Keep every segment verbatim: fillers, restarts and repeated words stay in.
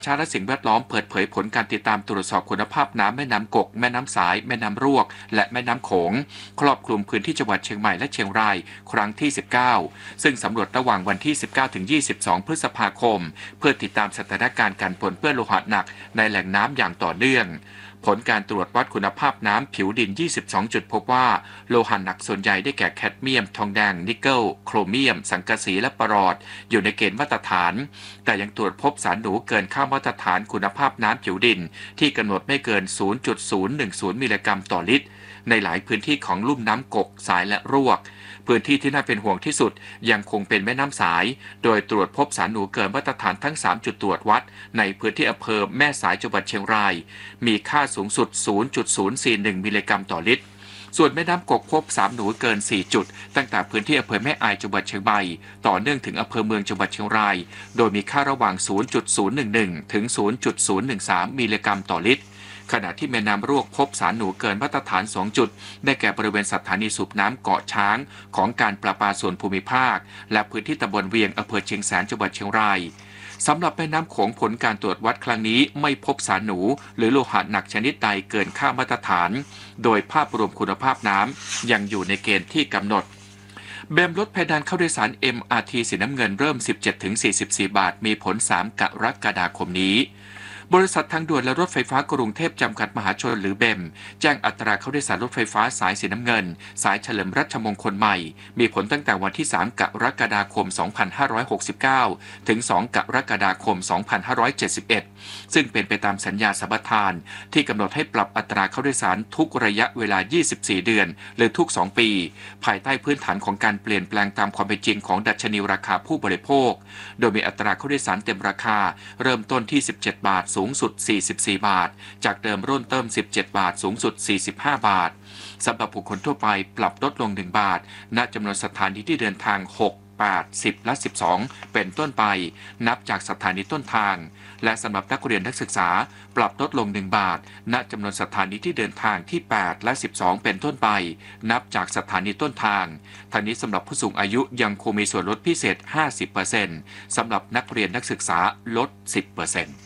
ชาติและสิ่งแวดล้อมเปิดเผยผลการติดตามตรวจสอบคุณภาพน้ำแม่น้ำกกแม่น้ำสายแม่น้ำรวกและแม่น้ำโขงครอบคลุมพื้นที่จังหวัดเชียงใหม่และเชียงรายครั้งที่สิบเก้าซึ่งสำรวจระหว่างวันที่สิบเก้าถึงยี่สิบสองพฤษภาคมเพื่อติดตามสถานการณ์การปนเปื้อนโลหะหนักในแหล่งน้ำอย่างต่อเนื่องผลการตรวจวัดคุณภาพน้ำผิวดินยี่สิบสองจุดพบว่าโลหะหนักส่วนใหญ่ได้แก่แคดเมียมทองแดงนิกเกิลโครเมียมสังกะสีและปรอดอยู่ในเกณฑ์มาตรฐานแต่ยังตรวจพบสารหนูเกินค่ามาตรฐานคุณภาพน้ำผิวดินที่กำหนดไม่เกิน ศูนย์จุดศูนย์หนึ่งศูนย์ มิลลิกรัมต่อลิตรในหลายพื้นที่ของลุ่มน้ำกกสายและรวกพื้นที่ที่น่าเป็นห่วงที่สุดยังคงเป็นแม่น้ำสายโดยตรวจพบสารหนูเกินมาตรฐานทั้งสามจุดตรวจวัดในพื้นที่อำเภอแม่สายจังหวัดเชียงรายมีค่าสูงสุด ศูนย์จุดศูนย์สี่หนึ่ง มิลลิกรัมต่อลิตรส่วนแม่น้ำกกพบสารหนูเกินสี่จุดตั้งแต่พื้นที่อำเภอแม่อายจังหวัดเชียงใหม่ต่อเนื่องถึงอำเภอเมืองจังหวัดเชียงรายโดยมีค่าระหว่าง ศูนย์จุดศูนย์หนึ่งหนึ่ง ถึง ศูนย์จุดศูนย์หนึ่งสาม มิลลิกรัมต่อลิตรขณะที่แม่น้ำรวกพบสารหนูเกินมาตรฐานสองจุดได้แก่บริเวณสถานีสูบน้ำเกาะช้างของการประปาส่วนภูมิภาคและพื้นที่ตำบลเวียงอำเภอเชียงแสนจังหวัดเชียงรายสำหรับแม่น้ำโขงผลการตรวจวัดครั้งนี้ไม่พบสารหนูหรือโลหะหนักชนิดใดเกินค่ามาตรฐานโดยภาพรวมคุณภาพน้ำยังอยู่ในเกณฑ์ที่กำหนดเบมลดเพดานเข้าโดยสาร เอ็ม อาร์ ที สีน้ำเงินเริ่ม สิบเจ็ดถึงสี่สิบสี่ บาทมีผลสามกรกฎาคมนี้บริษัททางด่วนและรถไฟฟ้ากรุงเทพจำกัดมหาชนหรือเบมแจ้งอัตราเข้าโดยสารรถไฟฟ้าสายสีน้ำเงินสายเฉลิมรัชมงคลใหม่มีผลตั้งแต่วันที่สามกรกฎาคมสองพันห้าร้อยหกสิบเก้าถึงสองกรกฎาคมสองพันห้าร้อยเจ็ดสิบเอ็ดซึ่งเป็นไปตามสัญญาสัมปทานที่กำหนดให้ปรับอัตราเข้าโดยสารทุกระยะเวลายี่สิบสี่เดือนหรือทุกสองปีภายใต้พื้นฐานของการเปลี่ยนแปลงตามความเป็นจริงของดัชนีราคาผู้บริโภคโดยมีอัตราเข้าโดยสารเต็มราคาเริ่มต้นที่สิบเจ็ดบาทสูงสุดสี่สิบสี่บาทจากเดิมรุ่นเติมสิบเจ็ดบาทสูงสุดสี่สิบห้าบาทสำหรับบุคคลทั่วไปปรับลดลงหนึ่งบาทณจำนวนสถานีที่เดินทางหก แปด สิบและสิบสองเป็นต้นไปนับจากสถานีต้นทางและสำหรับนักเรียนนักศึกษาปรับลดลงหนึ่งบาทณจำนวนสถานีที่เดินทางที่แปดและสิบสองเป็นต้นไปนับจากสถานีต้นทางทางนี้สำหรับผู้สูงอายุยังคงมีส่วนลดพิเศษ ห้าสิบเปอร์เซ็นต์ สำหรับนักเรียนนักศึกษาลด สิบเปอร์เซ็นต์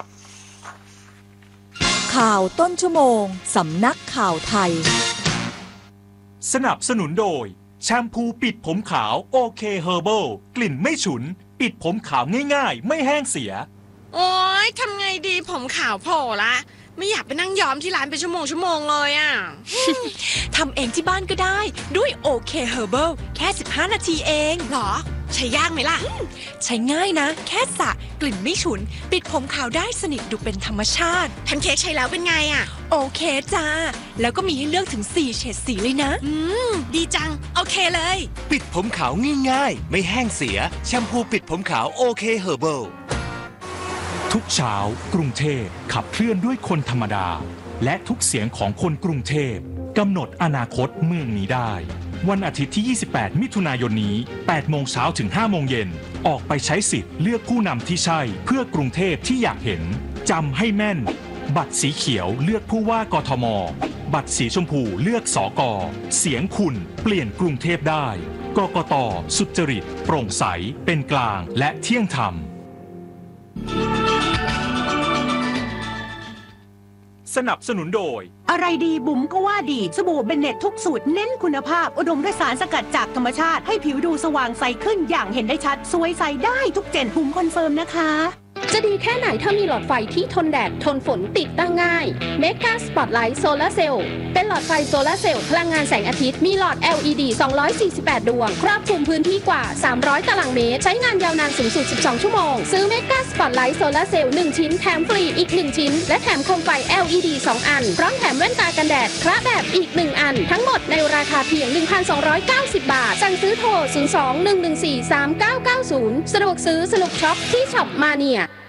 ข่าวต้นชั่วโมงสำนักข่าวไทยสนับสนุนโดยแชมพูปิดผมขาวโอเคเฮอร์เบิลกลิ่นไม่ฉุนปิดผมขาวง่ายๆไม่แห้งเสียโอ๊ยทำไงดีผมขาวโผล่ละไม่อยากไปนั่งย้อมที่ร้านเป็นชั่วโมงชั่วโมงเลยอ่ะทำเองที่บ้านก็ได้ด้วยโอเคเฮอร์เบิลแค่สิบห้านาทีเองหรอใช้ยากไหมล่ะใช้ง่ายนะแค่สระกลิ่นไม่ฉุนปิดผมขาวได้สนิทดูเป็นธรรมชาติแพนเค้กใช้แล้วเป็นไงอ่ะโอเคจ้าแล้วก็มีให้เลือกถึงสี่เฉดสีเลยนะอืมดีจังโอเคเลยปิดผมขาวง่ายๆไม่แห้งเสียแชมพูปิดผมขาวโอเคเฮอร์เบิลทุกเช้ากรุงเทพขับเคลื่อนด้วยคนธรรมดาและทุกเสียงของคนกรุงเทพกำหนดอนาคตเมืองนี้ได้วันอาทิตย์ที่ยี่สิบแปดมิถุนายนนี้แปดโมงเช้าถึงห้าโมงเย็นออกไปใช้สิทธิ์เลือกผู้นำที่ใช่เพื่อกรุงเทพที่อยากเห็นจำให้แม่นบัตรสีเขียวเลือกผู้ว่ากทมบัตรสีชมพูเลือกสกเสียงคุณเปลี่ยนกรุงเทพได้กกต.สุจริตโปร่งใสเป็นกลางและเที่ยงธรรมสนับสนุนโดยอะไรดีบุ๋มก็ว่าดีสบู่เบนเน็ตทุกสูตรเน้นคุณภาพอุดมด้วยสารสกัดจากธรรมชาติให้ผิวดูสว่างใสขึ้นอย่างเห็นได้ชัดสวยใสได้ทุกเจนบุ๋มคอนเฟิร์มนะคะจะดีแค่ไหนถ้ามีหลอดไฟที่ทนแดดทนฝนติดตั้งง่าย Mega Spotlight Solar Cell เป็นหลอดไฟโซลาร์เซลล์พลังงานแสงอาทิตย์มีหลอด แอล อี ดี สองร้อยสี่สิบแปด ดวงครอบคลุมพื้นที่กว่าสามร้อยตารางเมตรใช้งานยาวนานสูงสุดสิบสองชั่วโมงซื้อ Mega Spotlight Solar Cell หนึ่งชิ้นแถมฟรีอีกหนึ่งชิ้นและแถมโคมไฟ แอล อี ดี สองอันพร้อมแถมแว่นตากันแดดคละแบบอีกหนึ่งอันทั้งหมดในราคาเพียง หนึ่งพันสองร้อยเก้าสิบ บาทสั่งซื้อโทรศูนย์ สอง หนึ่ง หนึ่ง สี่ สาม เก้า เก้า ศูนย์สะดวกซื้อสนุกช็อปที่ช็อปมาเนีย